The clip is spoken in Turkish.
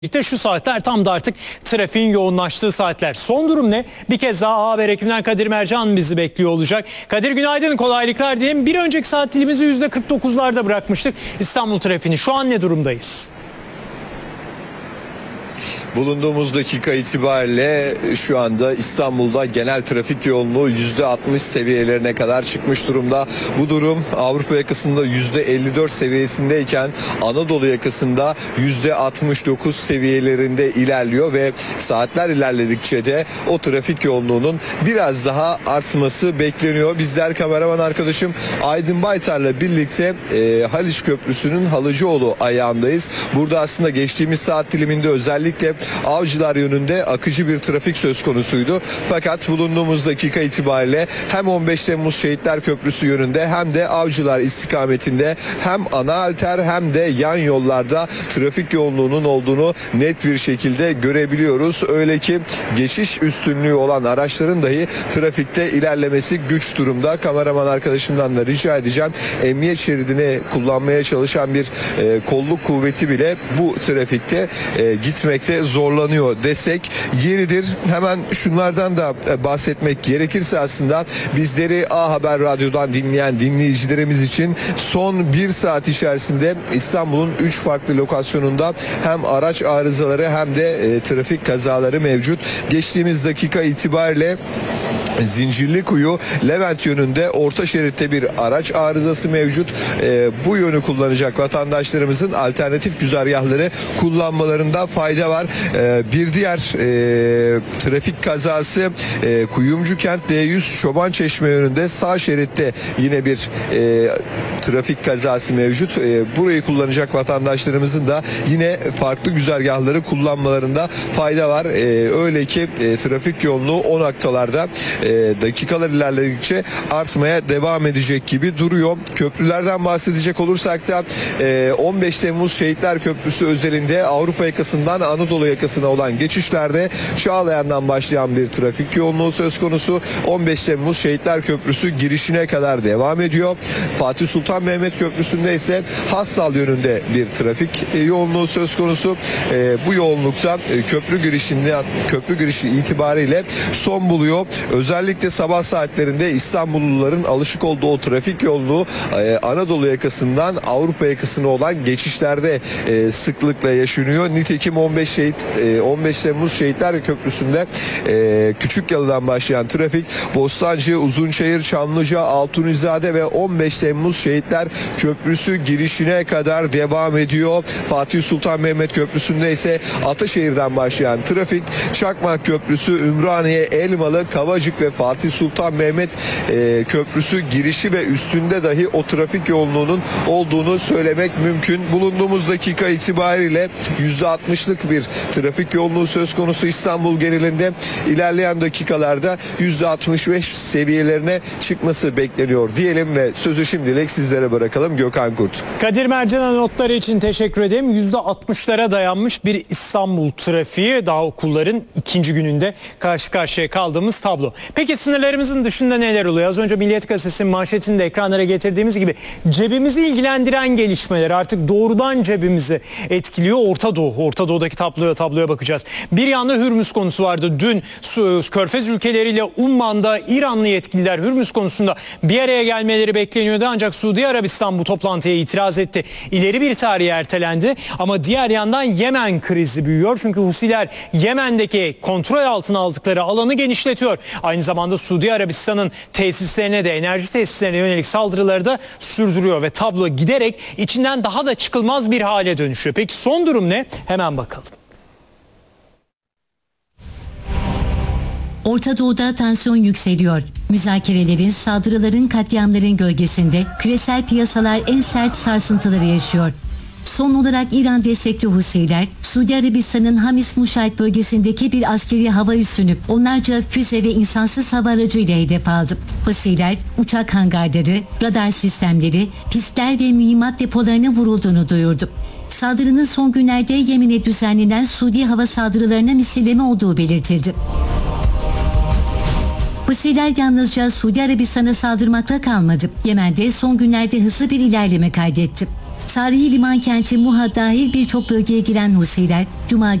İşte şu saatler tam da artık trafiğin yoğunlaştığı saatler. Son durum ne? Bir kez daha haber ekibinden Kadir Mercan bizi bekliyor olacak. Kadir günaydın, kolaylıklar diyeyim. Bir önceki saat dilimizi %49'larda bırakmıştık İstanbul trafiğini. Şu an ne durumdayız? Bulunduğumuz dakika itibariyle şu anda İstanbul'da genel trafik yoğunluğu %60 seviyelerine kadar çıkmış durumda. Bu durum Avrupa yakasında %54 seviyesindeyken Anadolu yakasında %69 seviyelerinde ilerliyor ve saatler ilerledikçe de o trafik yoğunluğunun biraz daha artması bekleniyor. Bizler kameraman arkadaşım Aydın Baytar'la birlikte Haliç Köprüsü'nün Halıcıoğlu ayağındayız. Burada aslında geçtiğimiz saat diliminde özellikle Avcılar yönünde akıcı bir trafik söz konusuydu. Fakat bulunduğumuz dakika itibariyle hem 15 Temmuz Şehitler Köprüsü yönünde hem de Avcılar istikametinde hem ana alter hem de yan yollarda trafik yoğunluğunun olduğunu net bir şekilde görebiliyoruz. Öyle ki geçiş üstünlüğü olan araçların dahi trafikte ilerlemesi güç durumda. Kameraman arkadaşımdan da rica edeceğim. Emniyet şeridini kullanmaya çalışan bir kolluk kuvveti bile bu trafikte gitmekte zorlanıyor desek yeridir. Hemen şunlardan da bahsetmek gerekirse aslında bizleri A Haber Radyo'dan dinleyen dinleyicilerimiz için son bir saat içerisinde İstanbul'un 3 farklı lokasyonunda hem araç arızaları hem de trafik kazaları mevcut. Geçtiğimiz dakika itibariyle Zincirlikuyu Levent yönünde orta şeritte bir araç arızası mevcut. Bu yönü kullanacak vatandaşlarımızın alternatif güzergahları kullanmalarında fayda var. Bir diğer trafik kazası Kuyumcukent D100 Çobançeşme yönünde sağ şeritte yine bir trafik kazası mevcut. Burayı kullanacak vatandaşlarımızın da yine farklı güzergahları kullanmalarında fayda var. Öyle ki trafik yoğunluğu o noktalarda dakikalar ilerledikçe artmaya devam edecek gibi duruyor. Köprülerden bahsedecek olursak da 15 Temmuz Şehitler Köprüsü özelinde Avrupa yakasından Anadolu yakasına olan geçişlerde Çağlayan'dan başlayan bir trafik yoğunluğu söz konusu. 15 Temmuz Şehitler Köprüsü girişine kadar devam ediyor. Fatih Sultan Mehmet Köprüsü'nde ise Hassal yönünde bir trafik yoğunluğu söz konusu. Bu yoğunlukta köprü girişi itibariyle son buluyor. Özellikle sabah saatlerinde İstanbulluların alışık olduğu o trafik yoğunluğu Anadolu yakasından Avrupa yakasına olan geçişlerde sıklıkla yaşanıyor. Nitekim 15 Temmuz Şehitler Köprüsü'nde Küçükyalı'dan başlayan trafik Bostancı, Uzunçayır, Çamlıca, Altunizade ve 15 Temmuz Şehitler Köprüsü girişine kadar devam ediyor. Fatih Sultan Mehmet Köprüsü'nde ise Ataşehir'den başlayan trafik Çakmak Köprüsü, Ümraniye, Elmalı, Kavacık ve Fatih Sultan Mehmet Köprüsü girişi ve üstünde dahi o trafik yoğunluğunun olduğunu söylemek mümkün. Bulunduğumuz dakika itibariyle %60'lık bir trafik yoğunluğu söz konusu İstanbul genelinde. İlerleyen dakikalarda %65 seviyelerine çıkması bekleniyor diyelim ve sözü şimdilik sizlere bırakalım. Gökhan Kurt. Kadir Mercan'a notları için teşekkür ederim. %60'lara dayanmış bir İstanbul trafiği, daha okulların ikinci gününde karşı karşıya kaldığımız tablo. Peki sınırlarımızın dışında neler oluyor? Az önce Milliyet Gazetesi'nin manşetinde ekranlara getirdiğimiz gibi cebimizi ilgilendiren gelişmeler artık doğrudan cebimizi etkiliyor. Orta Doğu'daki tabloya bakacağız. Bir yanda Hürmüz konusu vardı. Dün Körfez ülkeleriyle Umman'da İranlı yetkililer Hürmüz konusunda bir araya gelmeleri bekleniyordu. Ancak Suudi Arabistan bu toplantıya itiraz etti. İleri bir tarihe ertelendi. Ama diğer yandan Yemen krizi büyüyor. Çünkü Husiler Yemen'deki kontrol altına aldıkları alanı genişletiyor. Aynı zamanda Suudi Arabistan'ın tesislerine de, enerji tesislerine yönelik saldırıları da sürdürüyor ve tablo giderek içinden daha da çıkılmaz bir hale dönüşüyor. Peki son durum ne? Hemen bakalım. Orta Doğu'da tansiyon yükseliyor. Müzakerelerin, saldırıların, katliamların gölgesinde küresel piyasalar en sert sarsıntıları yaşıyor. Son olarak İran destekli Husiler, Suudi Arabistan'ın Hamis Muşayt bölgesindeki bir askeri hava üssünü onlarca füze ve insansız hava aracıyla hedef aldı. Husiler, uçak hangarları, radar sistemleri, pistler ve mühimmat depolarına vurulduğunu duyurdu. Saldırının son günlerde Yemen'e düzenlenen Suudi hava saldırılarına misilleme olduğu belirtildi. Husiler yalnızca Suudi Arabistan'a saldırmakla kalmadı. Yemen'de son günlerde hızlı bir ilerleme kaydetti. Tarihi liman kenti Muha dahil birçok bölgeye giren Husiler, Cuma